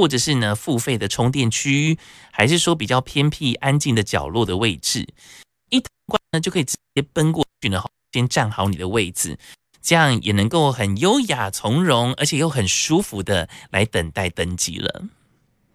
或者是呢付费的充电区，还是说比较偏僻安静的角落的位置，一通关呢就可以直接奔过去呢，先站好你的位置，这样也能够很优雅从容，而且又很舒服的来等待登机了。